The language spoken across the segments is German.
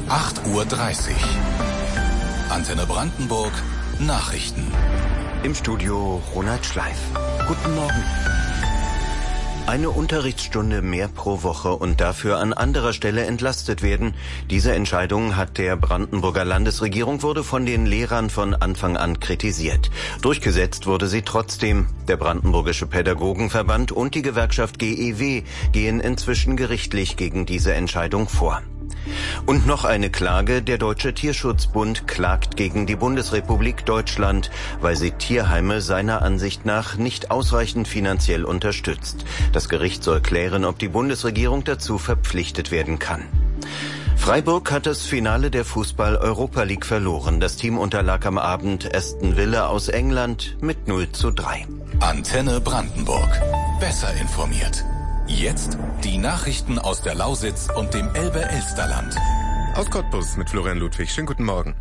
8:30 Uhr. Antenne Brandenburg, Nachrichten. Im Studio Ronald Schleif. Guten Morgen. Eine Unterrichtsstunde mehr pro Woche und dafür an anderer Stelle entlastet werden. Diese Entscheidung hat der Brandenburger Landesregierung wurde von den Lehrern von Anfang an kritisiert. Durchgesetzt wurde sie trotzdem. Der Brandenburgische Pädagogenverband und die Gewerkschaft GEW gehen inzwischen gerichtlich gegen diese Entscheidung vor. Und noch eine Klage. Der Deutsche Tierschutzbund klagt gegen die Bundesrepublik Deutschland, weil sie Tierheime seiner Ansicht nach nicht ausreichend finanziell unterstützt. Das Gericht soll klären, ob die Bundesregierung dazu verpflichtet werden kann. Freiburg hat das Finale der Fußball-Europa League verloren. Das Team unterlag am Abend Aston Villa aus England mit 0:3. Antenne Brandenburg. Besser informiert. Jetzt die Nachrichten aus der Lausitz und dem Elbe-Elsterland. Aus Cottbus mit Florian Ludwig. Schönen guten Morgen.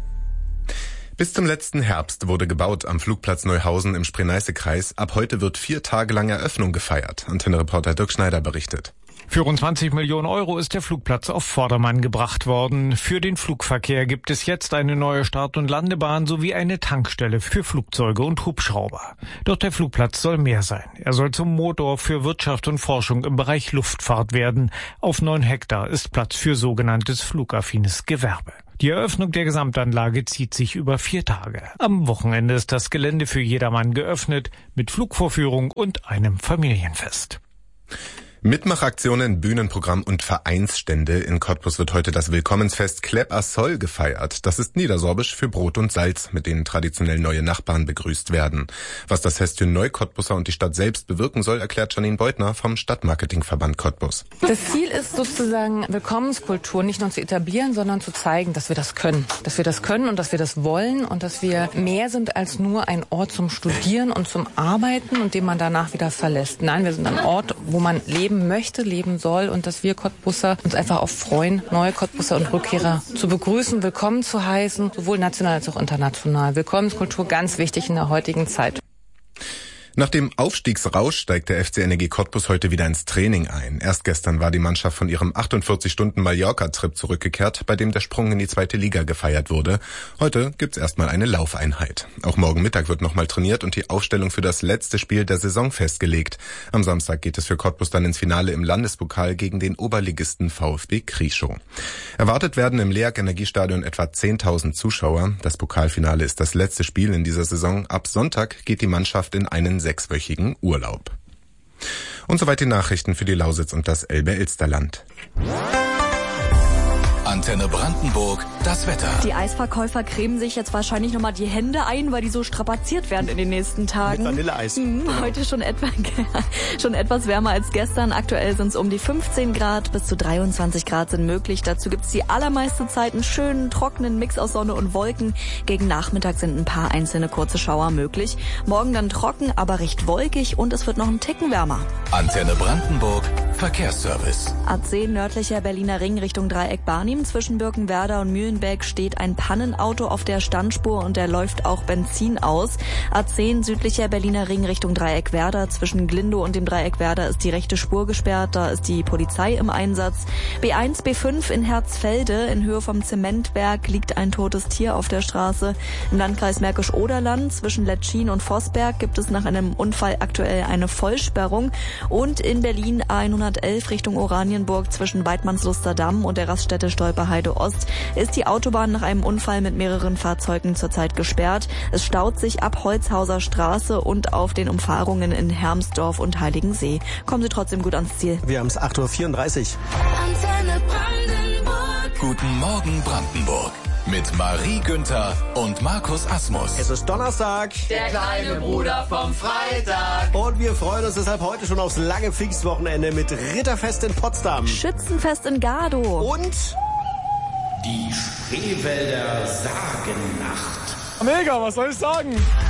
Bis zum letzten Herbst wurde gebaut am Flugplatz Neuhausen im Spree-Neiße-Kreis. Ab heute wird 4 Tage lang Eröffnung gefeiert. Antenne-Reporter Dirk Schneider berichtet. 24 Millionen Euro ist der Flugplatz auf Vordermann gebracht worden. Für den Flugverkehr gibt es jetzt eine neue Start- und Landebahn sowie eine Tankstelle für Flugzeuge und Hubschrauber. Doch der Flugplatz soll mehr sein. Er soll zum Motor für Wirtschaft und Forschung im Bereich Luftfahrt werden. Auf 9 Hektar ist Platz für sogenanntes flugaffines Gewerbe. Die Eröffnung der Gesamtanlage zieht sich über 4 Tage. Am Wochenende ist das Gelände für jedermann geöffnet, mit Flugvorführung und einem Familienfest. Mitmachaktionen, Bühnenprogramm und Vereinsstände. In Cottbus wird heute das Willkommensfest Klepp a Sol gefeiert. Das ist niedersorbisch für Brot und Salz, mit denen traditionell neue Nachbarn begrüßt werden. Was das Fest für Neucottbusser und die Stadt selbst bewirken soll, erklärt Janine Beutner vom Stadtmarketingverband Cottbus. Das Ziel ist sozusagen, Willkommenskultur nicht nur zu etablieren, sondern zu zeigen, dass wir das können. Dass wir das können und dass wir das wollen und dass wir mehr sind als nur ein Ort zum Studieren und zum Arbeiten und den man danach wieder verlässt. Nein, wir sind ein Ort, wo man leben möchte, leben soll und dass wir Cottbusser uns einfach auch freuen, neue Cottbusser und Rückkehrer zu begrüßen, willkommen zu heißen, sowohl national als auch international. Willkommenskultur ganz wichtig in der heutigen Zeit. Nach dem Aufstiegsrausch steigt der FC NRG Cottbus heute wieder ins Training ein. Erst gestern war die Mannschaft von ihrem 48-Stunden-Mallorca-Trip zurückgekehrt, bei dem der Sprung in die 2. Liga gefeiert wurde. Heute gibt's erstmal eine Laufeinheit. Auch morgen Mittag wird nochmal trainiert und die Aufstellung für das letzte Spiel der Saison festgelegt. Am Samstag geht es für Cottbus dann ins Finale im Landespokal gegen den Oberligisten VfB Krieschow. Erwartet werden im LEAG Energiestadion etwa 10.000 Zuschauer. Das Pokalfinale ist das letzte Spiel in dieser Saison. Ab Sonntag geht die Mannschaft in einen 6-wöchigen Urlaub. Und soweit die Nachrichten für die Lausitz und das Elbe-Elsterland. Antenne Brandenburg, das Wetter. Die Eisverkäufer cremen sich jetzt wahrscheinlich nochmal die Hände ein, weil die so strapaziert werden in den nächsten Tagen. Mit Vanilleeis. Heute schon etwas wärmer als gestern. Aktuell sind es um die 15 Grad, bis zu 23 Grad sind möglich. Dazu gibt es die allermeiste Zeit einen schönen, trockenen Mix aus Sonne und Wolken. Gegen Nachmittag sind ein paar einzelne kurze Schauer möglich. Morgen dann trocken, aber recht wolkig und es wird noch einen Ticken wärmer. Antenne Brandenburg, Verkehrsservice. A10 nördlicher Berliner Ring Richtung Dreieck Barnim. Zwischen Birkenwerder und Mühlenbeck steht ein Pannenauto auf der Standspur und der läuft auch Benzin aus. A10 südlicher Berliner Ring Richtung Dreieck Werder. Zwischen Glindow und dem Dreieck Werder ist die rechte Spur gesperrt. Da ist die Polizei im Einsatz. B1, B5 in Herzfelde. In Höhe vom Zementwerk liegt ein totes Tier auf der Straße. Im Landkreis Märkisch-Oderland zwischen Letschin und Vossberg gibt es nach einem Unfall aktuell eine Vollsperrung. Und in Berlin A111 Richtung Oranienburg zwischen Weidmannsluster Damm und der Raststätte Stolperheide Ost ist die Autobahn nach einem Unfall mit mehreren Fahrzeugen zurzeit gesperrt. Es staut sich ab Holzhauser Straße und auf den Umfahrungen in Hermsdorf und Heiligensee. Kommen Sie trotzdem gut ans Ziel. Wir haben es 8:34 Uhr. Antenne Brandenburg. Guten Morgen Brandenburg. Mit Marie Günther und Markus Asmus. Es ist Donnerstag. Der kleine Bruder vom Freitag. Und wir freuen uns deshalb heute schon aufs lange Pfingstwochenende mit Ritterfest in Potsdam. Schützenfest in Gardow. Und die Spreewälder Sagennacht. Mega, was soll ich sagen?